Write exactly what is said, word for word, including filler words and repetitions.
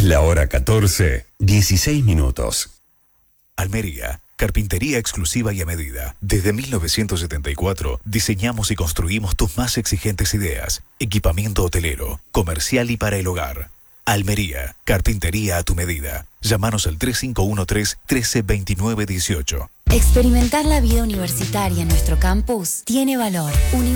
La hora catorce, dieciséis minutos. Almería, carpintería exclusiva y a medida. Desde mil novecientos setenta y cuatro diseñamos y construimos tus más exigentes ideas. Equipamiento hotelero, comercial y para el hogar. Almería, carpintería a tu medida. Llámanos al tres cinco uno tres, uno tres dos nueve uno ocho. Experimentar la vida universitaria en nuestro campus tiene valor. Uni-